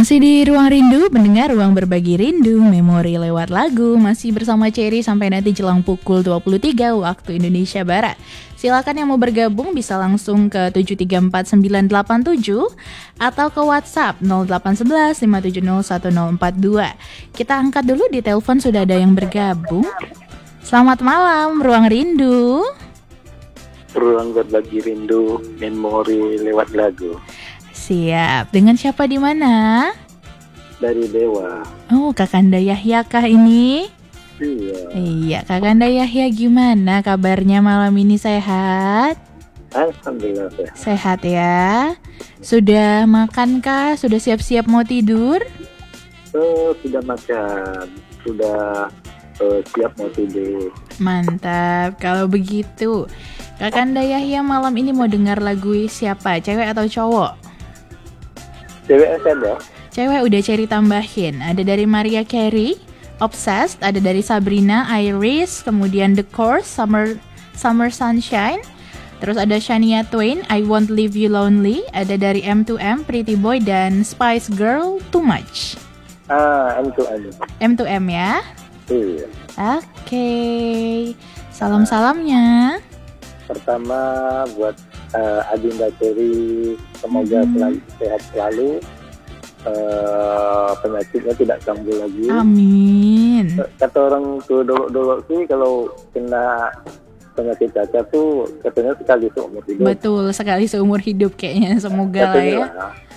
Masih di Ruang Rindu, mendengar ruang berbagi rindu, memori lewat lagu. Masih bersama Cherry sampai nanti jelang pukul 23 waktu Indonesia Barat. Silakan yang mau bergabung bisa langsung ke 7349987 atau ke WhatsApp 0811 5701042. Kita angkat dulu, di telepon sudah ada yang bergabung. Selamat malam, Ruang Rindu. Ruang berbagi rindu, memori lewat lagu. Siap, dengan siapa di mana? Dari Dewa. Oh, Kakanda Yahya kah ini? Iya. Iya, Kakanda Yahya gimana kabarnya malam ini, sehat? Alhamdulillah sehat. Sehat ya. Sudah makan kah? Sudah siap-siap mau tidur? Sudah makan, sudah siap mau tidur. Mantap. Kalau begitu, Kakanda Yahya malam ini mau dengar lagu siapa? Cewek atau cowok? Cewek ada? Cewek udah Cherry tambahin. Ada dari Mariah Carey, Obsessed, ada dari Sabrina, Iris, kemudian The Course, Summer Sunshine. Terus ada Shania Twain, I Won't Leave You Lonely. Ada dari M2M, Pretty Boy, dan Spice Girl, Too Much. M2M. M2M ya. Iya. Oke. Salam-salamnya. Pertama buat Adinda Cherry, semoga selalu sehat selalu, penyakitnya tidak kambuh lagi. Amin. Kata orang tuh dulu sih kalau kena penyakit cacar tuh katanya sekali seumur hidup. Betul, sekali seumur hidup kayaknya, semoga lah ya.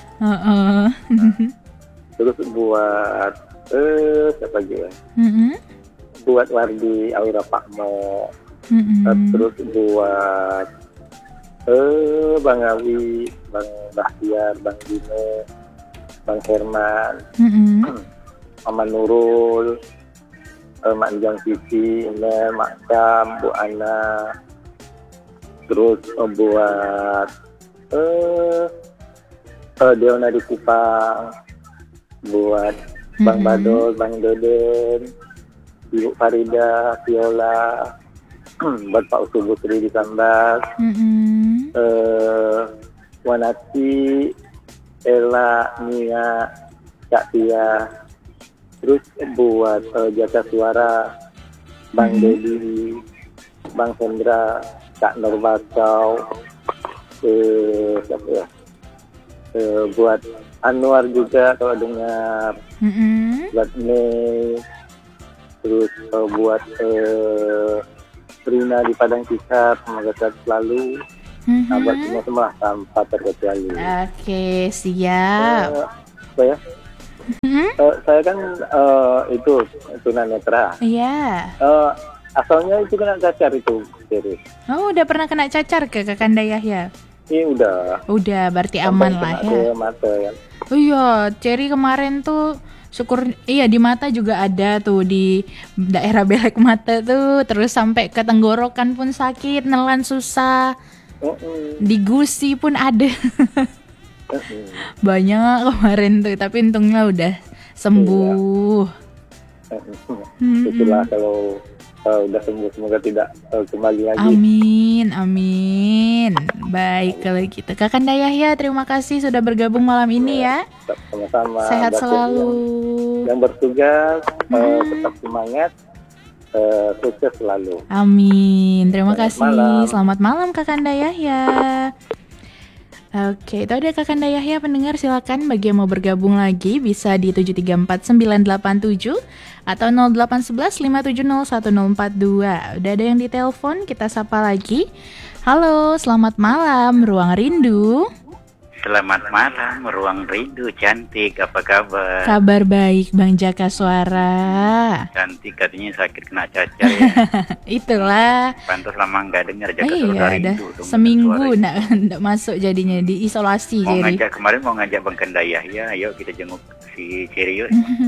Terus buat siapa lagi ya? Buat Wardi Aura Pakmo. Terus buat Bang Awi, Bang Bahtiar, Bang Dino, Bang Herman, Mama Nurul, Mak Jang Siti, Mak Cam, Bu Ana. Terus buat Deona di Kupang, buat Bang Badol, Bang Deden, Ibu Farida, Viola, buat Pak Usul Busri di Sambas, Wanati, Ella, Nia, Kak Tia. Terus buat Jasa Suara, Bang Dedi, Bang Hendra, Kak Norbacau, siapa ya? Buat Anwar juga kalau dengar, buat Mei, terus buat Rina di Padang Sikap, semoga sehat selalu. Buat semua tanpa terkecuali. Oke, siap. Apa ya? Saya kan itu tunanetra. Iya. Asalnya itu kena cacar itu, Cherry. Oh, udah pernah kena cacar ke Kakanda Yahya? Ini udah. Udah, berarti aman lah ya. Mata kan. Oh iya, Cherry kemarin tuh syukur, iya di mata juga ada tuh, di daerah belek mata tuh, terus sampai ke tenggorokan pun sakit, nelan susah, di gusi pun ada. Banyak kemarin tuh, tapi untungnya udah sembuh. Itulah kalau udah sembuh, semoga tidak kembali lagi. Amin, amin. Baik kalau gitu. Kakanda Yahya, terima kasih sudah bergabung malam ini ya. Sama-sama. Sehat selalu. Yang bertugas tetap semangat, sukses selalu. Amin. Terima kasih. Malam. Selamat malam Kakanda Yahya. Oke, itu ada Kakanda Yahya. Pendengar silakan bagi yang mau bergabung lagi bisa di 7349987 atau 0811 5701042. Udah ada yang ditelepon, kita sapa lagi. Halo, selamat malam Ruang Rindu. Selamat malam, Ruang Rindu cantik, apa kabar? Kabar baik, Bang Jaka Suara. Cantik katanya sakit kena cacar ya. Itulah. Pantas lama nggak dengar Jaka Suara Iya, dah Rindu. seminggu nggak masuk jadinya, diisolasi jadi. Kemarin mau ngajak Bang Kanda Yahya, ayo kita jenguk si Cherry yuk.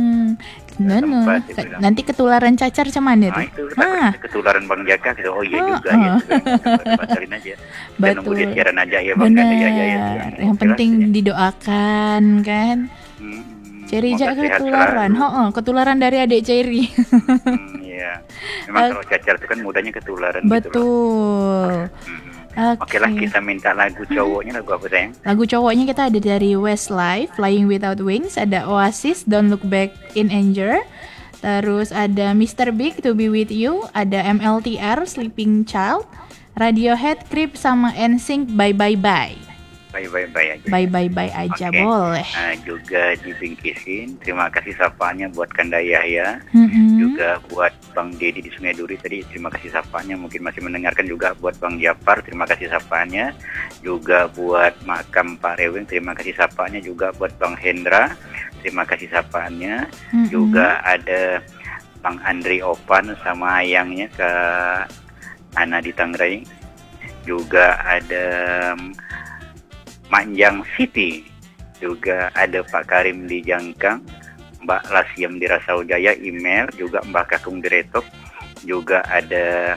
Nanti ketularan cacar cuman ya tuh. Itu ketularan Bang Jaka gitu. Oh iya juga ya. Batalin aja. Dan nunggu dia siaran aja ya Bang Kanda Yahya ya. Yang penting didoakan kan. Cherry Jaka ketularan. Ketularan dari adik Cherry. Iya. Memang kalau cacar itu kan mudahnya ketularan. Betul. Gitu Oke lah, kita minta lagu cowoknya, lagu apa sayang? Lagu cowoknya kita ada dari Westlife, Flying Without Wings, ada Oasis, Don't Look Back in Anger, terus ada Mr. Big, To Be With You, ada MLTR, Sleeping Child, Radiohead, Creep, sama NSYNC, Bye Bye Bye. Bye-bye aja. Bye-bye aja, okay. Boleh. Juga dibingkisin. Terima kasih sapaannya buat Kanda Yahya. Juga buat Bang Dedi di Sungai Duri tadi. Terima kasih sapaannya. Mungkin masih mendengarkan juga buat Bang Japar. Terima kasih sapaannya. Juga buat Makam Pak Reweng. Terima kasih sapaannya. Juga buat Bang Hendra. Terima kasih sapaannya. Juga ada Bang Andri Opan sama ayangnya ke Ana di Tangerang. Juga ada Manjang City, juga ada Pak Karim di Jangkang, Mbak Lasiem di Rasau Jaya, email, juga Mbak Kakung di Retok, juga ada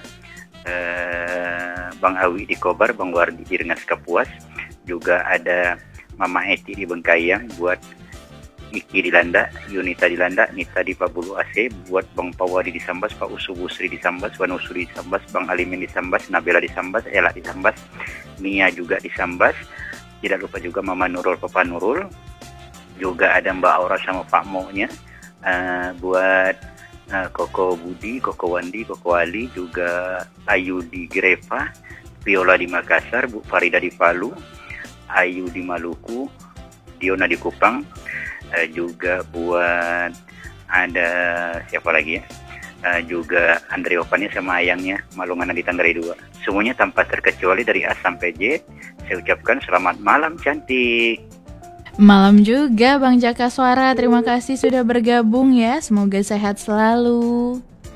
Bang Awi di Kobar, Bang Wardi di Rengas Kapuas, juga ada Mama Eti di Bengkayang, buat Iki di Landa, Yunita di Landa, Nita di Pabulu AC, buat Bang Pawadi di Sambas, Pak Usu Busri di Sambas, Wan Usuri di Sambas, Bang Alimin di Sambas, Nabila di Sambas, Ella di Sambas, Mia juga di Sambas. Tidak lupa juga Mama Nurul, Papa Nurul. Juga ada Mbak Aura sama Pak Mo-nya. Buat Koko Budi, Koko Wandi, Koko Ali. Juga Ayu di Greva. Viola di Makassar. Bu Farida di Palu. Ayu di Maluku. Diona di Kupang. Juga buat ada siapa lagi ya? Juga Andre Opannya sama ayangnya Malungan di Tanggerang 2. Semuanya tanpa terkecuali dari A sampai J. Saya ucapkan selamat malam cantik. Malam juga Bang Jaka Suara. Terima kasih sudah bergabung ya. Semoga sehat selalu.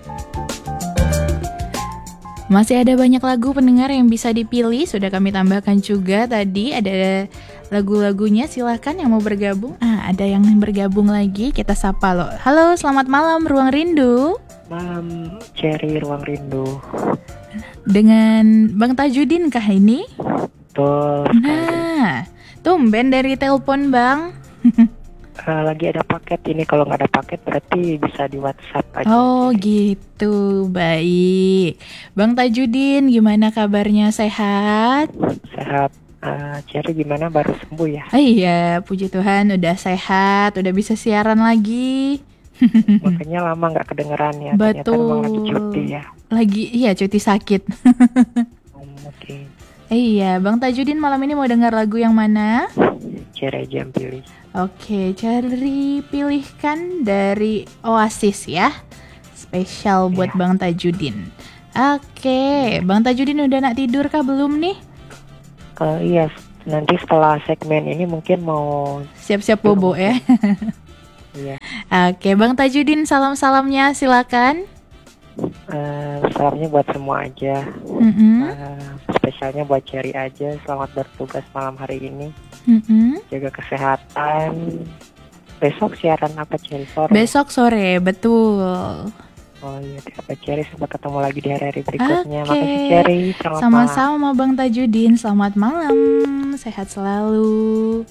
Masih ada banyak lagu pendengar yang bisa dipilih. Sudah kami tambahkan juga tadi ada lagu-lagunya. Silahkan yang mau bergabung. Ada yang bergabung lagi. Kita sapa loh. Halo, selamat malam Ruang Rindu. Malam Cherry Ruang Rindu. Dengan Bang Tajudin kah ini? Betul. Nah, tumben dari telepon Bang. Lagi ada paket ini, kalau nggak ada paket berarti bisa di WhatsApp aja. Oh gitu, baik. Bang Tajudin, gimana kabarnya, sehat? Sehat. Cherry gimana, baru sembuh ya? Iya, puji Tuhan udah sehat, udah bisa siaran lagi. Makanya lama nggak kedengeran ya. Betul. Ternyata memang lagi cuti ya. Iya cuti sakit. Oke. Iya, Bang Tajudin malam ini mau dengar lagu yang mana? Cherry aja yang pilih. Oke, Cherry pilihkan dari Oasis ya. Spesial buat Bang Tajudin. Oke, Bang Tajudin udah nak tidur kah belum nih? Iya, nanti setelah segmen ini mungkin mau siap-siap bobo ya. Iya. Oke, Bang Tajudin salam-salamnya silakan. Salamnya buat semua aja. Spesialnya buat Cherry aja. Selamat bertugas malam hari ini. Jaga kesehatan. Besok siaran apa Cherry, sore? Besok sore, betul. Oh iya, Pak Cherry, sampai ketemu lagi di hari-hari berikutnya. Makasih Cherry, selamat sama-sama malam. Bang Tajudin, selamat malam. Sehat selalu.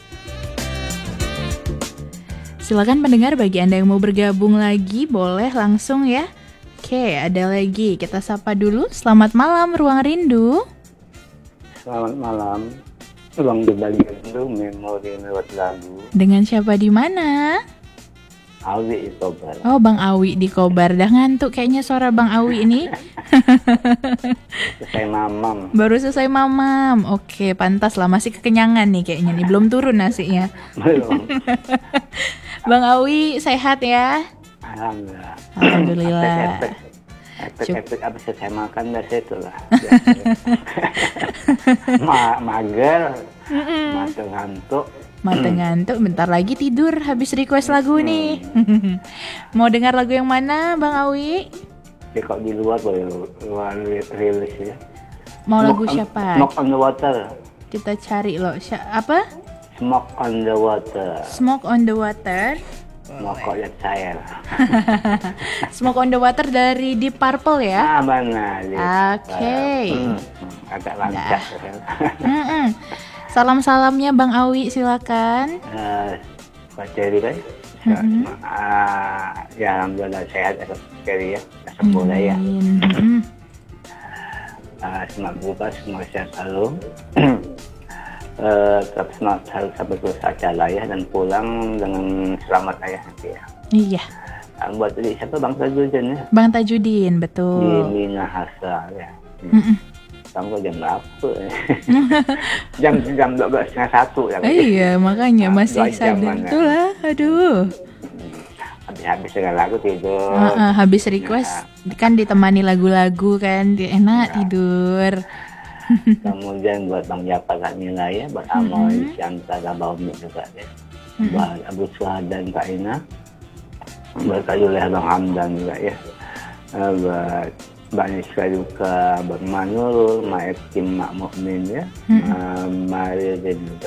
Silakan pendengar, bagi Anda yang mau bergabung lagi boleh langsung ya. Oke, ada lagi. Kita sapa dulu. Selamat malam Ruang Rindu. Selamat malam. Ruang Berbagi Rindu, memori lewat lagu. Dengan siapa di mana? Awi di Kobar. Oh, Bang Awi di Kobar. Dah ngantuk kayaknya suara Bang Awi ini. Selesai mamam. Baru selesai mamam. Oke, pantas lah, masih kekenyangan nih kayaknya nih. Belum turun nasinya. Belum. Bang Awi sehat ya? Alhamdulillah. Alhamdulillah. Efek abis saya makan dari situ lah. Mager, mata ngantuk, bentar lagi tidur habis request lagu nih. Mau dengar lagu yang mana Bang Awi? Kok di luar rilis ya. Mau lagu siapa? Smoke on the Water. Kita cari loh. Apa? Smoke on the Water. Smoke on the Water. Mokok lihat saya lah. Smoke on the Water dari Deep Purple ya? Benar. Oke. Agak lancar. Salam-salamnya Bang Awi silakan. Pak Cherry kan? Ya alhamdulillah sehat Cherry ya. Sembuh lah ya. Semangat berbuka, semoga sehat selalu. Tetap semangat selalu sampai selesai acara ya, dan pulang dengan selamat ya nanti ya. Iya. Buat tadi siapa Bang Tajudin ya? Bang Tajudin, betul. Di Minahasa ya. Kamu jam berapa? jam 12:30 ya. Iya, makanya masih sadar tuh lah. Aduh. Habis dengan lagu tidur. Habis request kan ditemani lagu-lagu kan, enak tidur. Kemudian buat Bang Japa Kak Mila ya, buat Amoy, Syanta, Gabau juga ya. Buat Abu Suhad dan Kak Ina. Buat Kak Yuleh, Bang Hamdan juga ya. Buat Mbak Niska juga, buat Manurul, Maetim, Mak Mukmin ya. Marilin juga.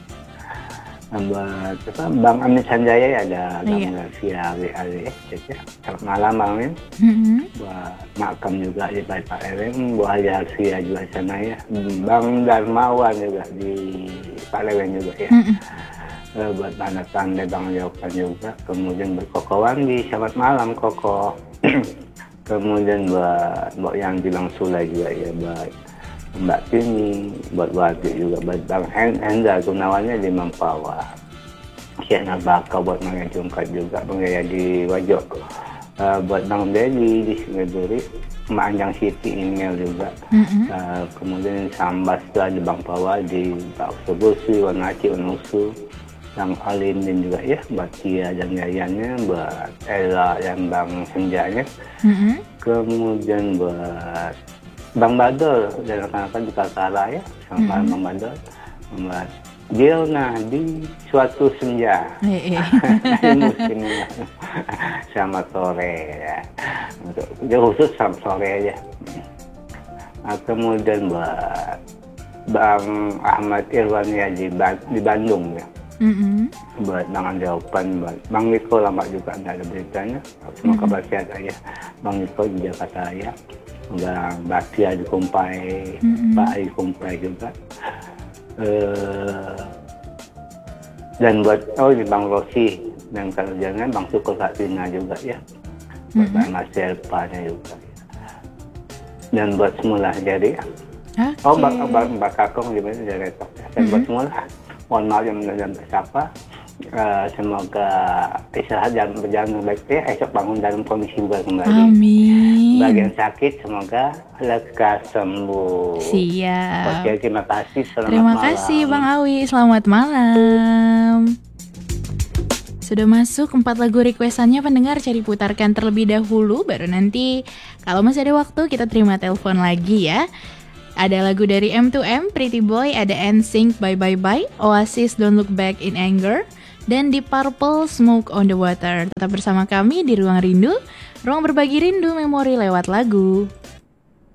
Buat Bang Amin Sanjaya ya, ada Bang Via WAW ya. Selamat malam Bang Amin. Buat Makam juga di Pak Leweng, buat Haji Harsia juga di sana ya. Bang Darmawan juga di Pak Leweng juga ya. Buat Anak Tanda Bang Yokan juga. Kemudian buat Koko Wandi, selamat malam Koko. Kemudian buat Mbak Yanti Bang Sula juga ya, buat Mbak Tini, buat Wadi juga, buat Bang Hendra Gunawannya di Mampawa. Syekh Nabaka buat Mang Jungkat juga, Bang Yaya di Wajok. Buat Bang Dedi di Singapura, Mbak Anjang Siti email juga. Kemudian Sambas di Bang Pawa, di Pak Usubusi, Wanaci, Unusu. Bang Alindin juga ya, buat Tia dan Yayannya, buat Ella dan Bang Senjanya. Kemudian buat Bang Badol dan rekan-rekan di Kaltara ya, sama Bang Badol, buat Gilna di suatu senja. Musimnya sama sore ya. Dia khusus sama sore aja. Kemudian buat Bang Ahmad Irwan ya di Bandung ya. Buat Bang Andreopan, buat Bang Niko lama juga nggak ada beritanya. Semua kabar sehat aja. Bang Niko di Jakarta ya. Bang Batia di Kumpai, Pak di Kumpai juga. Dan buat ini Bang Rosi dan kalau jangan Bang Syukur Kak Tina juga ya. Buat Bang Marcel Pana juga. Dan buat semula jadi. Mbak Kakong gimana dari Retok. Dan buat semula. Mohon maaf yang mendalam bersapa. Semoga istirahat dan berjalan baik ya. Esok bangun dalam kondisi bugar kembali. Amin. Bagi yang sakit semoga lekas sembuh. Siap. Oke, terima kasih. Terima kasih Bang Awi. Selamat malam. Sudah masuk 4 lagu requestannya pendengar, cari putarkan terlebih dahulu. Baru nanti kalau masih ada waktu kita terima telepon lagi ya. Ada lagu dari M2M, Pretty Boy, ada NSYNC, Bye Bye Bye, Oasis, Don't Look Back in Anger, dan Deep Purple, Smoke on the Water. Tetap bersama kami di Ruang Rindu, ruang berbagi rindu memori lewat lagu.